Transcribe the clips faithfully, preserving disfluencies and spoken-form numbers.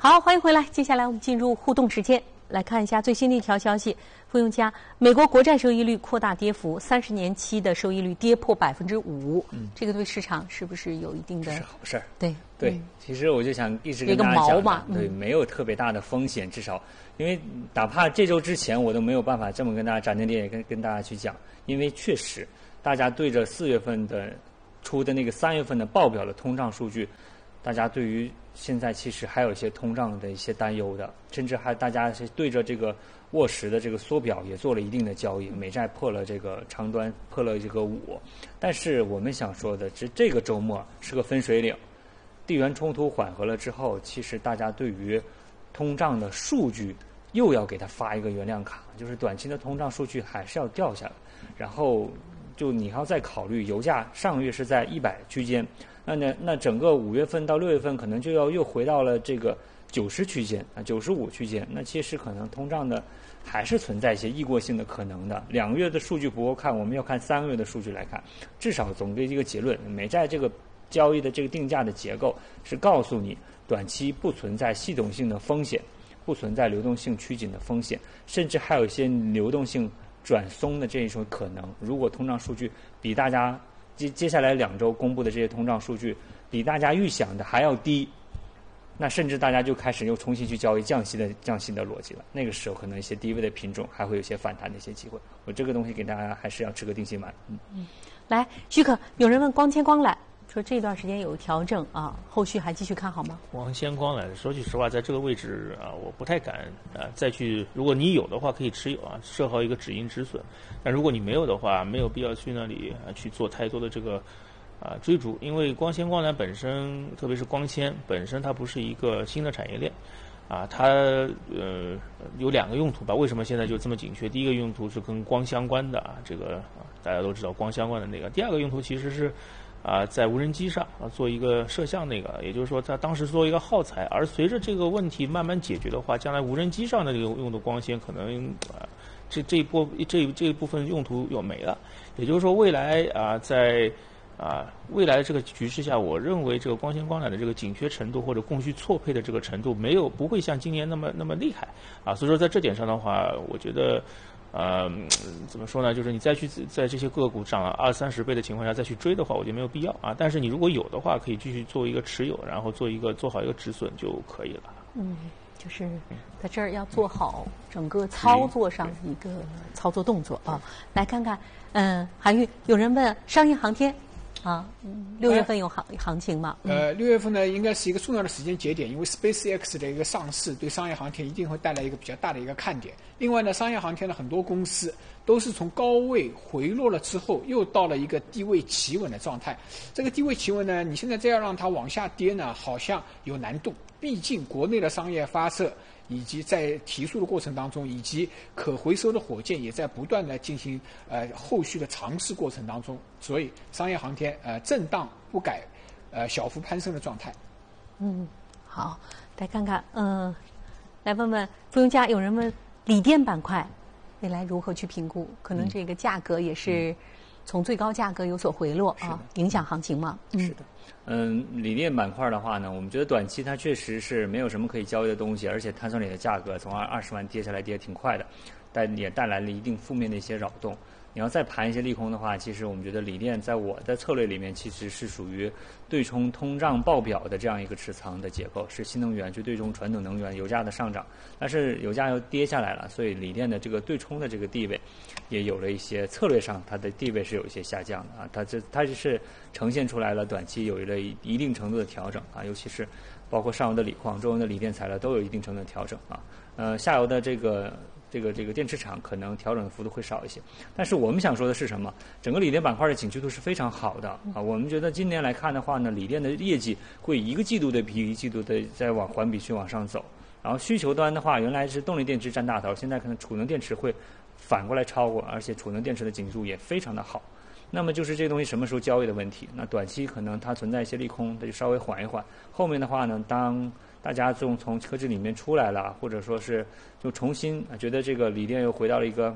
好，欢迎回来。接下来我们进入互动时间，来看一下最新的一条消息。傅永佳，美国国债收益率扩大跌幅，三十年期的收益率跌破百分之五。嗯，这个对市场是不是有一定的？ 是好事儿。 对对、嗯，其实我就想一直跟大家讲的，对，没有特别大的风险，至少因为哪怕这周之前我都没有办法这么跟大家斩钉截铁跟跟大家去讲，因为确实大家对着四月份的出的那个三月份的报表的通胀数据，大家对于现在其实还有一些通胀的一些担忧的，甚至还大家是对着这个沃什的这个缩表也做了一定的交易，美债破了这个长端，破了这个五。但是我们想说的是，这个周末是个分水岭，地缘冲突缓和了之后，其实大家对于通胀的数据又要给它发一个原谅卡，就是短期的通胀数据还是要掉下来，然后就你要再考虑油价上个月是在一百区间。那呢，那整个五月份到六月份可能就要又回到了这个九十区间啊，九十五区间。那其实可能通胀的还是存在一些异过性的可能的。两个月的数据不够看，我们要看三个月的数据来看。至少总归一个结论，美债这个交易的这个定价的结构是告诉你，短期不存在系统性的风险，不存在流动性趋紧的风险，甚至还有一些流动性转松的这一种可能。如果通胀数据比大家接接下来两周公布的这些通胀数据比大家预想的还要低，那甚至大家就开始又重新去交易降息的降息的逻辑了。那个时候可能一些低位的品种还会有一些反弹的一些机会。我这个东西给大家还是要吃个定心丸。嗯嗯，来，许可，有人问光纤光缆说这段时间有调整啊，后续还继续看好吗？ 光纤光缆，说句实话，在这个位置啊，我不太敢啊再去。如果你有的话，可以持有啊，设好一个止盈止损。但如果你没有的话，没有必要去那里啊去做太多的这个啊追逐，因为光纤光缆本身，特别是光纤本身，它不是一个新的产业链。啊，它呃有两个用途吧？为什么现在就这么紧缺？第一个用途是跟光相关的啊，这个、啊、大家都知道光相关的那个。第二个用途其实是啊，在无人机上啊做一个摄像那个，也就是说，它当时做一个耗材。而随着这个问题慢慢解决的话，将来无人机上的这个用的光纤可能啊，这这一波这这一部分用途又没了。也就是说，未来啊，在啊，未来这个局势下，我认为这个光纤光缆的这个紧缺程度或者供需错配的这个程度，没有不会像今年那么那么厉害啊。所以说，在这点上的话，我觉得，呃，怎么说呢？就是你再去在这些个股涨了二三十倍的情况下再去追的话，我觉得没有必要啊。但是你如果有的话，可以继续做一个持有，然后做一个做好一个止损就可以了。 嗯，就是在这儿要做好整个操作上的一个操作动作啊。来看看，嗯，韩愈，有人问商业航天。啊，六月份有行、呃、行情吗？ 嗯、呃，六月份呢，应该是一个重要的时间节点，因为 SpaceX 的一个上市对商业航天一定会带来一个比较大的一个看点。另外呢，商业航天的很多公司都是从高位回落了之后，又到了一个低位企稳的状态。这个低位企稳呢，你现在再要让它往下跌呢，好像有难度。毕竟国内的商业发射以及在提速的过程当中，以及可回收的火箭也在不断的进行呃后续的尝试过程当中，所以商业航天呃震荡不改，呃小幅攀升的状态。 嗯，好，来看看，嗯、呃，来问问傅永佳，有人问锂电板块未来如何去评估？可能这个价格也是从最高价格有所回落啊，影响行情吗？ 嗯、是的。嗯，锂电板块的话呢，我们觉得短期它确实是没有什么可以交易的东西，而且碳酸锂的价格从二二十万跌下来跌挺快的，但也带来了一定负面的一些扰动。你要再盘一些利空的话，其实我们觉得锂电在我的策略里面其实是属于对冲通胀报表的这样一个持仓的结构，是新能源去对冲传统能源油价的上涨，但是油价又跌下来了，所以锂电的这个对冲的这个地位也有了一些策略上它的地位是有一些下降的啊，它这它就是呈现出来了短期有了一定程度的调整啊，尤其是包括上游的锂矿、中游的锂电材料都有一定程度的调整啊，呃下游的这个。这个这个电池厂可能调整的幅度会少一些，但是我们想说的是什么？整个锂电板块的景气度是非常好的啊。我们觉得今年来看的话呢，锂电的业绩会一个季度的比一个季度的再往环比去往上走。然后需求端的话，原来是动力电池占大头，现在可能储能电池会反过来超过，而且储能电池的景气度也非常的好。那么就是这个东西什么时候交易的问题。那短期可能它存在一些利空，它就稍微缓一缓。后面的话呢，当大家从从科技里面出来了，或者说是就重新觉得这个锂电又回到了一个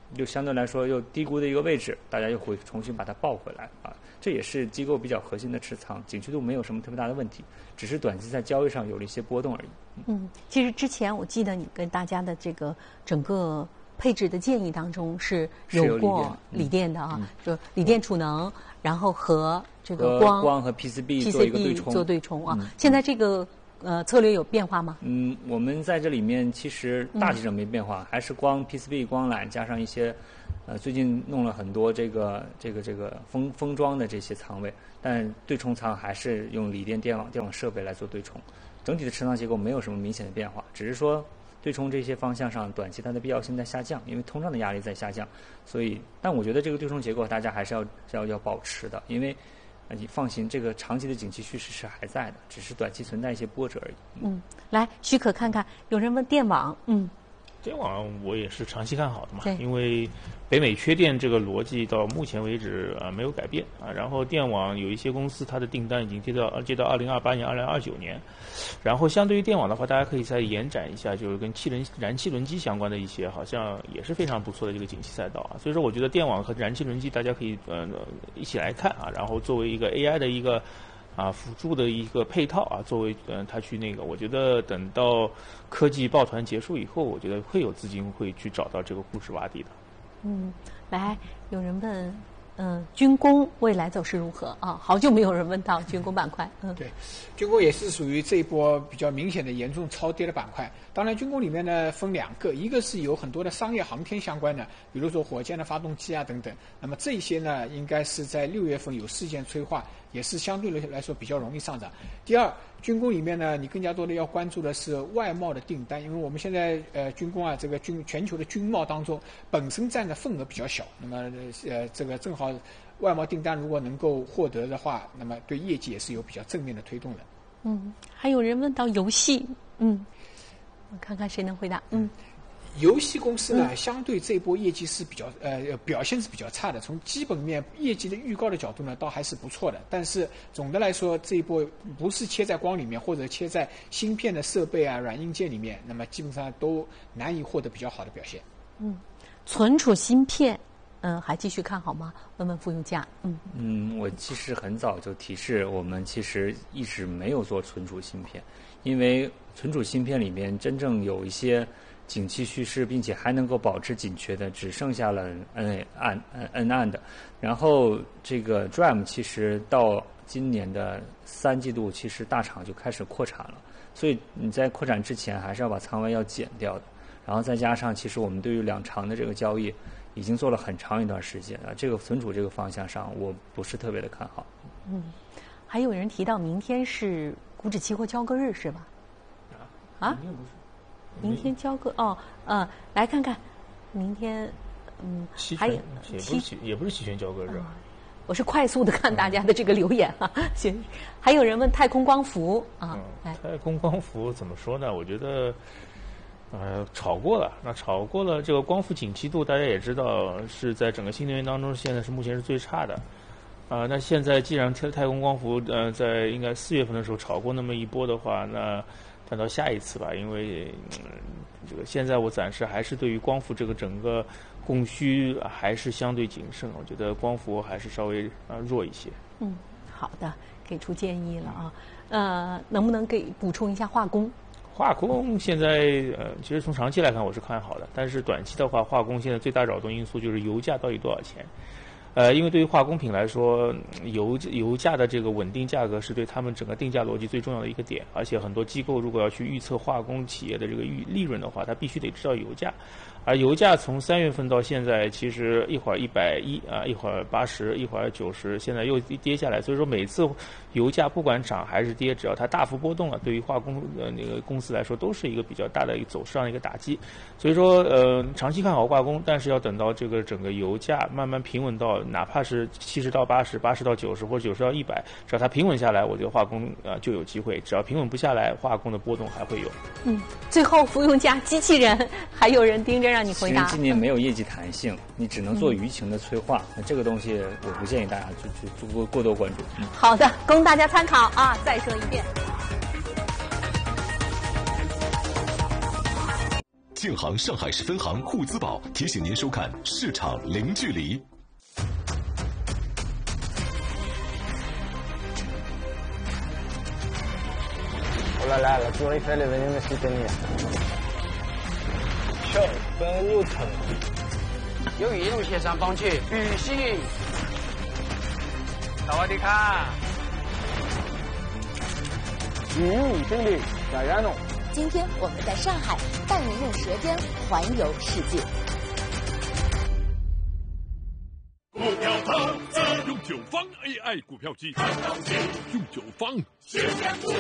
又相对来说又低估的一个位置，大家又会重新把它抱回来啊。这也是机构比较核心的持仓，景气度没有什么特别大的问题，只是短期在交易上有了一些波动而已。 嗯，其实之前我记得你跟大家的这个整个配置的建议当中是有过锂电的啊， 嗯、 就锂电储能，然后和这个光光和 P C B 做一个对冲， 做对冲啊。嗯、现在这个呃策略有变化吗？ 嗯，我们在这里面其实大体上没变化，嗯、还是光 P C B 光缆加上一些。呃，最近弄了很多这个这个这个封封装的这些仓位，但对冲仓还是用锂电电网电网设备来做对冲，整体的持仓结构没有什么明显的变化，只是说对冲这些方向上短期它的必要性在下降，因为通胀的压力在下降，所以但我觉得这个对冲结构大家还是要要要保持的，因为呃你放心，这个长期的景气趋势是还在的，只是短期存在一些波折而已。 嗯，来许可看看，有人问电网，嗯。 电网我也是长期看好的嘛，因为北美缺电这个逻辑到目前为止啊没有改变啊。然后电网有一些公司它的订单已经接到接到二零二八年、二零二九年，然后相对于电网的话，大家可以再延展一下，就是跟气轮燃气轮机相关的一些，好像也是非常不错的这个景气赛道啊。所以说，我觉得电网和燃气轮机大家可以呃一起来看啊，然后作为一个 A I 的一个。啊，辅助的一个配套啊，作为嗯，他去那个，我觉得等到科技抱团结束以后，我觉得会有资金会去找到这个估值洼地的。 嗯，来，有人问，嗯，军工未来走势如何啊？好久没有人问到军工板块。嗯， 对，军工也是属于这一波比较明显的严重超跌的板块。当然，军工里面呢分两个，一个是有很多的商业航天相关的，比如说火箭的发动机啊等等。那么这些呢，应该是在六月份有事件催化，也是相对来说比较容易上涨。第二，军工里面呢，你更加多的要关注的是外贸的订单，因为我们现在呃军工啊，这个军全球的军贸当中本身占的份额比较小，那么呃这个正好外贸订单如果能够获得的话，那么对业绩也是有比较正面的推动的。 嗯，还有人问到游戏，嗯。我看看谁能回答。嗯， 游戏公司呢，嗯、相对这波业绩是比较呃表现是比较差的。从基本面业绩的预告的角度呢，倒还是不错的。但是总的来说，这一波不是切在光里面，或者切在芯片的设备啊、软硬件里面，那么基本上都难以获得比较好的表现。 嗯，存储芯片，嗯、呃，还继续看好吗？问问傅永嘉。嗯嗯，我其实很早就提示我们，其实一直没有做存储芯片。因为存储芯片里面真正有一些景气趋势，并且还能够保持紧缺的，只剩下了 N 暗 N 暗的。然后这个 D R A M 其实到今年的三季度，其实大厂就开始扩产了，所以你在扩产之前还是要把仓位要减掉的。然后再加上，其实我们对于两长的这个交易已经做了很长一段时间了，这个存储这个方向上，我不是特别的看好。 嗯，还有人提到明天是股指期货交割日是吧？啊？明天不是，明天交割哦，呃，来看看，明天，嗯，还有也不是期也不是期权交割日、啊。 我是快速的看大家的这个留言啊，行。还有人问太空光伏啊， 嗯、太空光伏怎么说呢？我觉得，呃，炒过了。那炒过了，这个光伏景气度大家也知道是在整个新能源当中现在是目前是最差的。啊、呃，那现在既然太太空光伏呃在应该四月份的时候炒过那么一波的话，那等到下一次吧，因为、嗯、这个现在我暂时还是对于光伏这个整个供需还是相对谨慎，我觉得光伏还是稍微啊弱一些。 嗯，好的，给出建议了啊。呃，能不能给补充一下化工？ 化工现在呃，其实从长期来看我是看好的，但是短期的话，化工现在最大扰动因素就是油价到底多少钱。呃，因为对于化工品来说，油油价的这个稳定价格是对他们整个定价逻辑最重要的一个点，而且很多机构如果要去预测化工企业的这个预利润的话，它必须得知道油价。而油价从三月份到现在，其实一会儿一百一啊，一会儿八十，一会儿九十，现在又跌下来。所以说每次油价不管涨还是跌，只要它大幅波动了，对于化工呃那个公司来说都是一个比较大的一个走势上的一个打击。所以说呃长期看好化工，但是要等到这个整个油价慢慢平稳到哪怕是七十到八十、八十到九十或者九十到一百，只要它平稳下来，我觉得化工啊、呃、就有机会。只要平稳不下来，化工的波动还会有。 嗯，最后服用加机器人，还有人盯着让你回答。 其实今年没有业绩弹性，你只能做舆情的催化。那、嗯、这个东西我不建议大家去去过过多关注。嗯、 好的，供大家参考啊！再说一遍。 建行上海市分行沪资宝提醒您收看市场零距离。 来来了，终于飞了，你们是真的。小分有疼， 有一路线上帮去旅行。萨瓦迪卡。 嗯，兄弟，加油喽！ 今天我们在上海带您用舌尖环游世界。 股票投资用九方 A I 股票机，用九方。